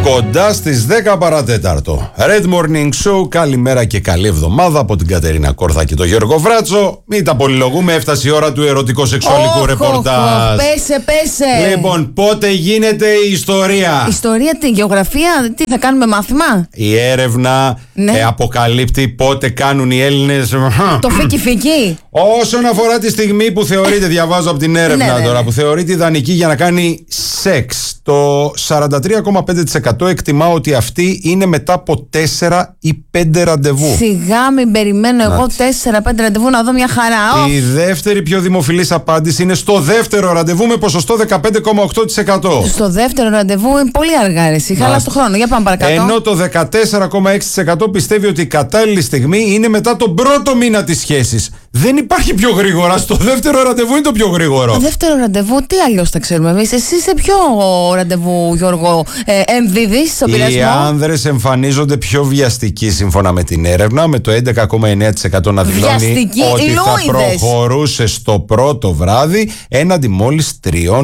Κοντά στις 10 παρατέταρτο. Red Morning Show, καλημέρα και καλή εβδομάδα από την Κατερίνα Κόρθα και τον Γιώργο Βράτσο. Μην τα πολυλογούμε, έφτασε η ώρα του ερωτικό-σεξουαλικού ρεπορτάζ. Πέσε. Λοιπόν, πότε γίνεται η ιστορία? Ιστορία, τη γεωγραφία, τι θα κάνουμε μάθημα? Η έρευνα αποκαλύπτει πότε κάνουν οι Έλληνες Το φίκι. Όσον αφορά τη στιγμή που θεωρείται, διαβάζω από την έρευνα τώρα, που θεωρείται ιδανική για να κάνει σεξ, το 43,5% εκτιμά ότι αυτή είναι μετά από 4 ή 5 ραντεβού. Σιγά μην περιμένω εγώ 4-5 ραντεβού να δω μια χαρά. Η δεύτερη πιο δημοφιλής απάντηση είναι στο δεύτερο ραντεβού με ποσοστό 15,8%. Στο δεύτερο ραντεβού είναι πολύ αργά, εσύ. Χαλά στο χρόνο. Για πάμε παρακάτω. Ενώ το 14,6% πιστεύει ότι η κατάλληλη στιγμή είναι μετά τον πρώτο μήνα της σχέσης. Δεν υπάρχει πιο γρήγορα. Στο δεύτερο ραντεβού είναι το πιο γρήγορο. Το δεύτερο ραντεβού, τι αλλιώς τα ξέρουμε εμείς? Εσύ σε ποιο ραντεβού, Γιώργο, εμβίδεις στο πειρασμό? Οι άνδρες εμφανίζονται πιο βιαστικοί σύμφωνα με την έρευνα, με το 11,9% να δηλώνει ότι θα προχωρούσε στο πρώτο βράδυ, έναντι μόλις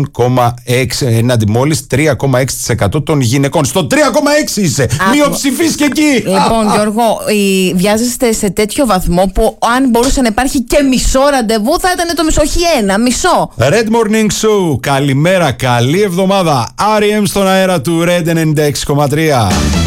3,6% των γυναικών. Στο 3,6 είσαι! Μειοψηφής και εκεί! Λοιπόν, Γιώργο, βιάζεστε σε τέτοιο βαθμό που αν μπορούσε να υπάρχει και μισό ραντεβού θα ήταν το μισό, όχι ένα, μισό. Red Morning Show, καλημέρα, καλή εβδομάδα. R.E.M. στον αέρα του Red 96,3.